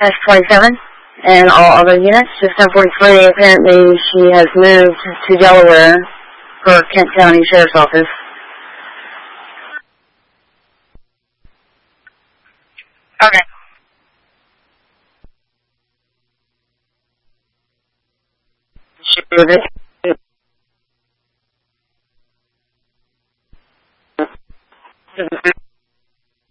S-27 and all other units. Just 1043, apparently she has moved to Delaware for Kent County Sheriff's Office. Okay. She moved it.